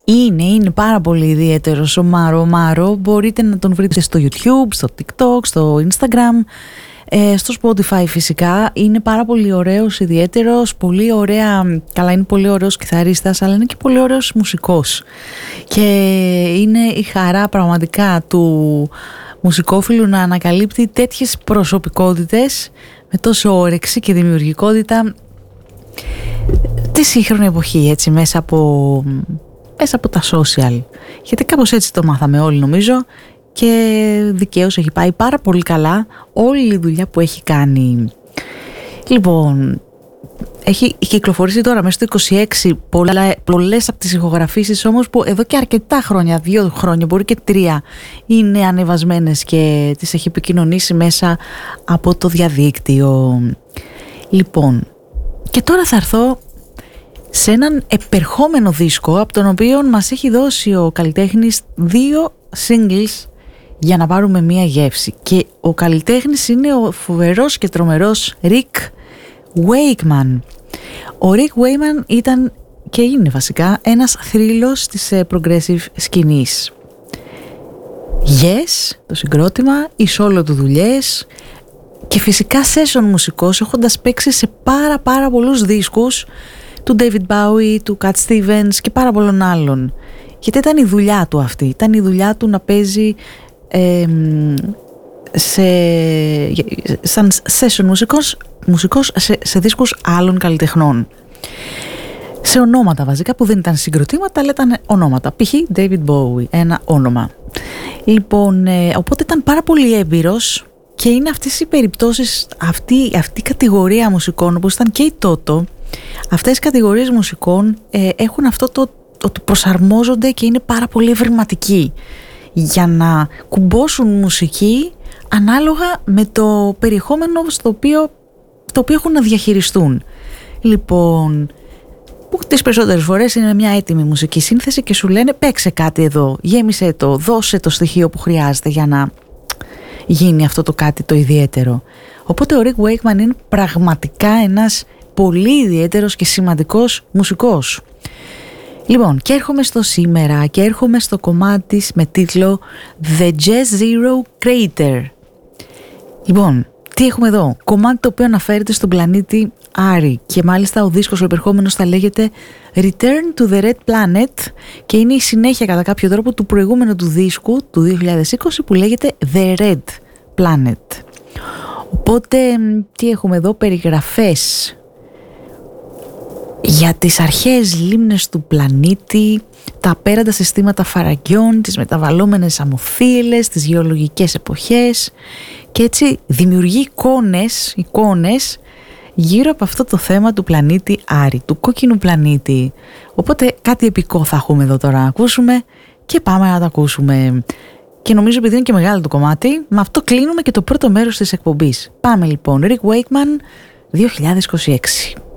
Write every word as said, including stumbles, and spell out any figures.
Είναι, είναι πάρα πολύ ιδιαίτερος ο Μάρο. Ο Μάρο μπορείτε να τον βρείτε στο YouTube, στο TikTok, στο Instagram, ε, στο Spotify φυσικά. Είναι πάρα πολύ ωραίος, ιδιαίτερος, πολύ ωραία, καλά είναι πολύ ωραίος κιθαρίστας, αλλά είναι και πολύ ωραίος μουσικός. Και είναι η χαρά πραγματικά του μουσικόφιλου να ανακαλύπτει τέτοιες προσωπικότητες με τόσο όρεξη και δημιουργικότητα τη σύγχρονη εποχή, έτσι, μέσα από... μέσα από τα social, γιατί κάπως έτσι το μάθαμε όλοι νομίζω και δικαίως έχει πάει πάρα πολύ καλά όλη η δουλειά που έχει κάνει. Λοιπόν, έχει κυκλοφορήσει τώρα μέσα στο είκοσι έξι πολλά, πολλές από τις ηχογραφήσεις όμως που εδώ και αρκετά χρόνια, δύο χρόνια μπορεί και τρία, είναι ανεβασμένες και τις έχει επικοινωνήσει μέσα από το διαδίκτυο. Λοιπόν, και τώρα θα έρθω σε έναν επερχόμενο δίσκο από τον οποίο μας έχει δώσει ο καλλιτέχνης δύο singles για να πάρουμε μία γεύση, και ο καλλιτέχνης είναι ο φοβερός και τρομερός Rick Wakeman. Ο Rick Wakeman ήταν και είναι βασικά ένας θρύλος της progressive σκηνής. Yes, το συγκρότημα, οι solo του δουλειές και φυσικά session μουσικός, έχοντας παίξει σε πάρα πάρα πολλούς δίσκους του David Bowie, του Cat Stevens και πάρα πολλών άλλων. Γιατί ήταν η δουλειά του αυτή, ήταν η δουλειά του να παίζει ε, σε, σαν session μουσικός, μουσικός σε, σε δίσκους άλλων καλλιτεχνών. Σε ονόματα βασικά που δεν ήταν συγκροτήματα, αλλά ήταν ονόματα. Π.χ. David Bowie, ένα όνομα. Λοιπόν, ε, οπότε ήταν πάρα πολύ έμπειρος και είναι αυτές οι περιπτώσεις, αυτή, αυτή η κατηγορία μουσικών, όπως ήταν και η Toto. Αυτές οι κατηγορίες μουσικών ε, έχουν αυτό το ότι προσαρμόζονται και είναι πάρα πολύ ευρηματικοί για να κουμπώσουν μουσική ανάλογα με το περιεχόμενο στο οποίο, το οποίο έχουν να διαχειριστούν. Λοιπόν, που τις περισσότερες φορές είναι μια έτοιμη μουσική σύνθεση και σου λένε παίξε κάτι εδώ, γέμισε το, δώσε το στοιχείο που χρειάζεται για να γίνει αυτό το κάτι το ιδιαίτερο. Οπότε ο Rick Wakeman είναι πραγματικά ένας πολύ ιδιαίτερος και σημαντικός μουσικός. Λοιπόν, και έρχομαι στο σήμερα και έρχομαι στο κομμάτι της με τίτλο The Jazz Zero Crater. Λοιπόν, τι έχουμε εδώ? Κομμάτι το οποίο αναφέρεται στον πλανήτη Άρη και μάλιστα ο δίσκος ο επερχόμενος θα λέγεται Return to the Red Planet και είναι η συνέχεια κατά κάποιο τρόπο του προηγούμενου του δίσκου του δύο χιλιάδες είκοσι που λέγεται The Red Planet. Οπότε τι έχουμε εδώ? Περιγραφές για τις αρχαίες λίμνες του πλανήτη, τα απέραντα συστήματα φαραγγιών, τις μεταβαλλόμενες αμμοθύελες, τις γεωλογικές εποχές και έτσι δημιουργεί εικόνες, εικόνες γύρω από αυτό το θέμα του πλανήτη Άρη, του κόκκινου πλανήτη. Οπότε κάτι επικό θα έχουμε εδώ τώρα να ακούσουμε και πάμε να το ακούσουμε. Και νομίζω επειδή είναι και μεγάλο το κομμάτι, με αυτό κλείνουμε και το πρώτο μέρος της εκπομπής. Πάμε λοιπόν, Rick Wakeman δύο χιλιάδες είκοσι έξι.